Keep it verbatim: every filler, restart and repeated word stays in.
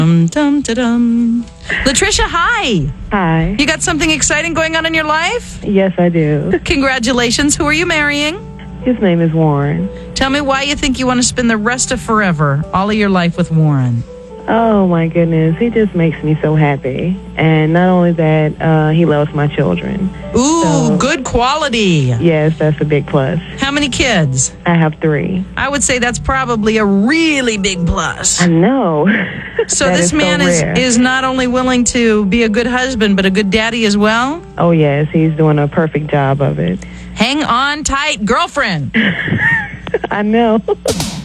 Dum, dum, da-dum. Latricia, hi. Hi. You got something exciting going on in your life? Yes, I do. Congratulations. Who are you marrying? His name is Warren. Tell me why you think you want to spend the rest of forever, all of your life with Warren. Oh, my goodness. He just makes me so happy. And not only that, uh, he loves my children. Ooh, So- good quality. Yes, that's a big plus. How many kids? I have three. I would say that's probably a really big plus. I know. So That this is so man is, rare. is not only willing to be a good husband, but a good daddy as well? Oh, yes. He's doing a perfect job of it. Hang on tight, girlfriend. I know.